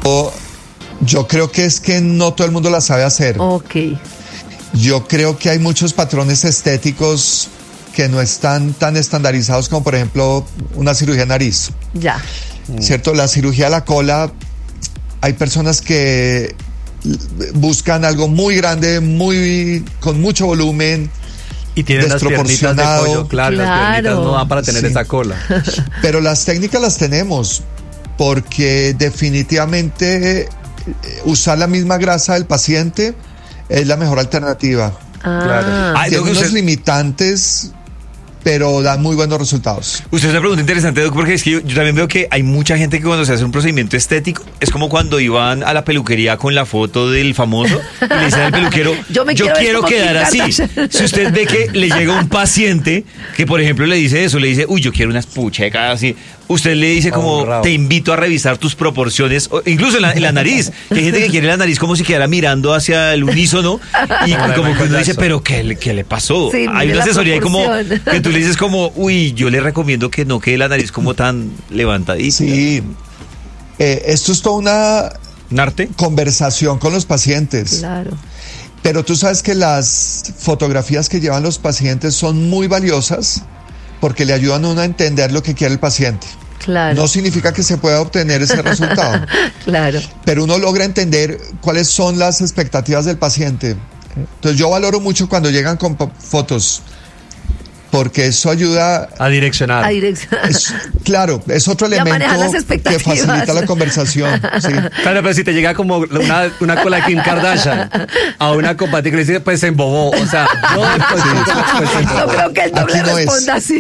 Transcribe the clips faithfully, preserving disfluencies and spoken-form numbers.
Yo creo que es que no todo el mundo la sabe hacer. Ok. Yo creo que hay muchos patrones estéticos que no están tan estandarizados como, por ejemplo, una cirugía de nariz. Ya. ¿Cierto? La cirugía de la cola, hay personas que buscan algo muy grande, muy con mucho volumen. Y tienen las piernitas de pollo, claro, claro. Las piernitas no dan para tener Sí. esa cola. Pero las técnicas las tenemos, porque definitivamente usar la misma grasa del paciente es la mejor alternativa. Ah. Claro. Ay, Tiene Doc, unos usted- limitantes, pero dan muy buenos resultados. Usted es una pregunta interesante, Doc, porque es que yo, yo también veo que hay mucha gente que cuando se hace un procedimiento estético, es como cuando iban a la peluquería con la foto del famoso y le dicen al peluquero, Yo me quiero ver como quedar Kim así. Kardashian. Si usted ve que le llega un paciente que, por ejemplo, le dice eso, le dice, uy, yo quiero unas puchecas así, usted le dice como, Ahorrado. te invito a revisar tus proporciones, o incluso en la, en la nariz, que hay gente que quiere la nariz como si quedara mirando hacia el unísono y Como la de como que Michael uno dice, Jackson. pero ¿qué, le- qué le pasó? Sí, Hay mire una la asesoría ahí como proporción. que tú le dices como, uy, yo le recomiendo que no quede la nariz como tan levantadita. Sí, eh, esto es toda una ¿Narte? conversación con los pacientes. Claro. Pero tú sabes que las fotografías que llevan los pacientes son muy valiosas porque le ayudan a uno a entender lo que quiere el paciente. Claro. No significa que se pueda obtener ese resultado, Claro. pero uno logra entender cuáles son las expectativas del paciente. Entonces yo valoro mucho cuando llegan con po- fotos, porque eso ayuda, A direccionar. A dirección. es- claro, es otro Y a elemento manejar las que expectativas. facilita la conversación. Sí. Claro, pero si te llega como una, una cola de Kim Kardashian a una compatible y le dice, pues se embobó. O sea, no, pues, pues, se embobó. No creo que el doble Aquí no es. responda así.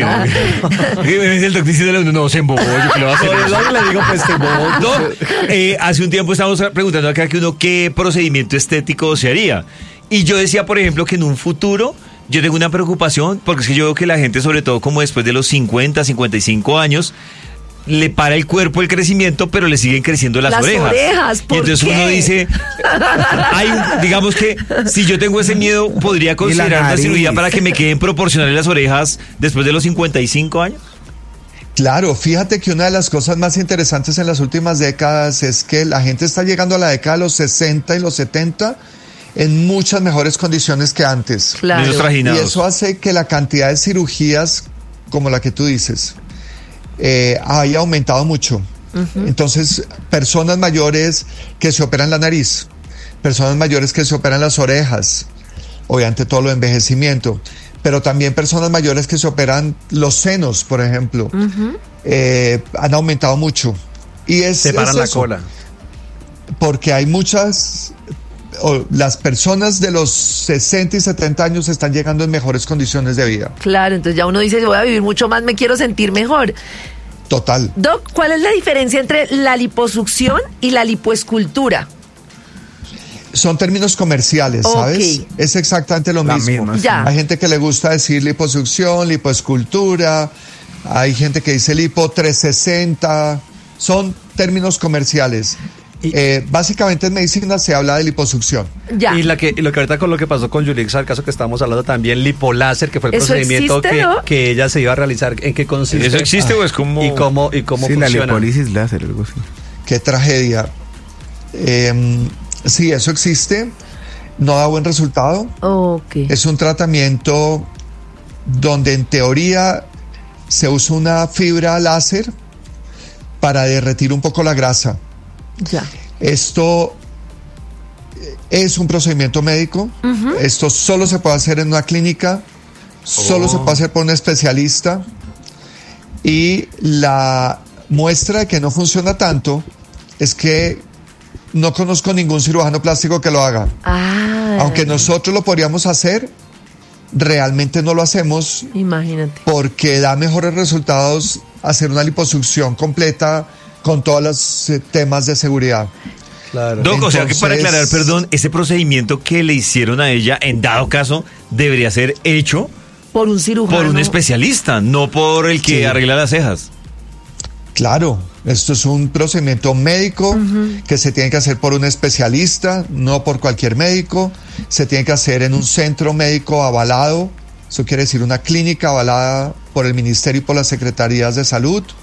Sí, me dice el doctor diciéndole a uno, no, se embobó, yo que le voy a hacer No, eso. no, le digo, pues se embobó. Doc, eh, hace un tiempo estábamos preguntando acá que uno qué procedimiento estético se haría. Y yo decía, por ejemplo, que en un futuro yo tengo una preocupación, porque es que yo veo que la gente, sobre todo como después de los cincuenta, cincuenta y cinco años, le para el cuerpo el crecimiento, pero le siguen creciendo las, Las orejas. orejas, ¿por y entonces qué? uno dice, hay un- digamos que si yo tengo ese miedo, podría considerar una nariz. cirugía para que me queden proporcionales las orejas después de los cincuenta y cinco años. Claro, fíjate que una de las cosas más interesantes en las últimas décadas es que la gente está llegando a la década de los sesenta y los setenta en muchas mejores condiciones que antes. Claro. Menos Y trajinados. eso hace que la cantidad de cirugías, como la que tú dices, eh, haya aumentado mucho. Entonces, personas mayores que se operan la nariz, personas mayores que se operan las orejas, obviamente todo lo de envejecimiento, pero también personas mayores que se operan los senos, por ejemplo, eh, han aumentado mucho. Y es, Se paran es la eso, cola. porque hay muchas, o las personas de los sesenta y setenta años están llegando en mejores condiciones de vida. Claro, entonces ya uno dice, voy a vivir mucho más, me quiero sentir mejor. Total. Doc, ¿cuál es la diferencia entre la liposucción y la lipoescultura? Son términos comerciales, ¿sabes? Ok. Es exactamente lo La mismo. misma, sí. Ya. Hay gente que le gusta decir liposucción, lipoescultura, hay gente que dice lipo trescientos sesenta, son términos comerciales. Y- Eh, básicamente en medicina se habla de liposucción. Ya. Y, la que, y lo que ahorita con lo que pasó con Yulix, al caso que estábamos hablando también, lipoláser, que fue el ¿Eso procedimiento existe, que, no? que ella se iba a realizar, ¿en qué consiste? ¿Eso existe o es como...? ¿Y cómo, y cómo Sí, la funciona? lipólisis láser, algo así. Qué tragedia. Eh, sí, eso existe, no da buen resultado. Ok. Es un tratamiento donde en teoría se usa una fibra láser para derretir un poco la grasa. Ya. Esto es un procedimiento médico. Esto solo se puede hacer en una clínica, solo se puede hacer por un especialista. Y la muestra de que no funciona tanto es que no conozco ningún cirujano plástico que lo haga. Ah. Aunque nosotros lo podríamos hacer, realmente no lo hacemos Imagínate. porque da mejores resultados hacer una liposucción completa con todos los eh, temas de seguridad. Claro. Doc, o sea que para Entonces- aclarar, perdón, ese procedimiento que le hicieron a ella, en dado caso, debería ser hecho Por un cirujano. por un especialista, no por el que Sí. arregla las cejas. Claro, esto es un procedimiento médico que se tiene que hacer por un especialista, no por cualquier médico. Se tiene que hacer en un centro médico avalado. Eso quiere decir una clínica avalada por el Ministerio y por las Secretarías de Salud.